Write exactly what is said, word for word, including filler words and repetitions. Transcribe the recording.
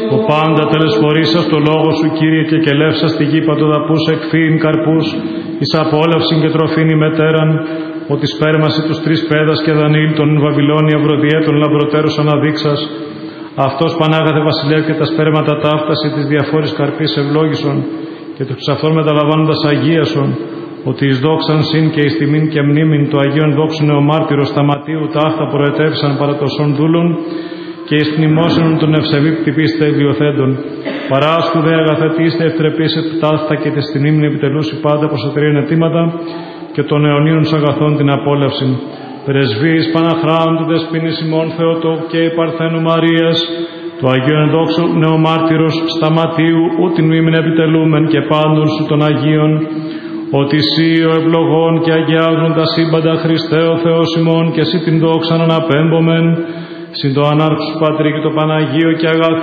Ο πάντα τελεσφορήσας το λόγο σου, Κύριε, και κελεύσας τη γη παντοδαπούς εκφύην καρπούς, εις απόλαυσιν και τροφήν ημετέραν, ότι σπέρμασε τους τρεις πέδας και Δανείλ, τον Βαβυλώνια βροδιέτων λαμπροτέρους αναδείξας, αυτός Πανάγαθε βασιλεύ και τα σπέρματα ταύταση της διαφόρης καρπής ευλόγησον, και τους αυτών μεταλαμβάνοντας αγίασον, ότι εις δόξαν συν και εις τιμήν και μνήμην το Αγίον δόξουν ο μάρτυρος σταματίου ταύτα προετέθησαν παρά τοσών δούλων, και εις μνημόσυνον των ευσεβή κτυπήστε βιοθέντων. Παράσκου δε αγαθετήστε ευτρεπείς επτάστα και τες την ύμνη επιτελούσι πάντα προσωτηρίαν αιτήματα, και των αιωνίων αγαθών την απόλαυσιν. Πρεσβείς Παναχράντου δεσποίνης ημών Θεοτόκ και η Παρθένου Μαρίας, το Αγίον δόξου νεομάρτυρος σταματίου, ούτιν μήμην επιτελούμεν και πάντων σου των Αγίων, ότι εσύ ο ευλογών και αγιάζουν τα σύμπαντα Χριστέ ο Θεός ημών, και εσύ την δόξαν αναπέμπομεν, συν το ανάρχου σου Πατρί και το Παναγίο και αγαθό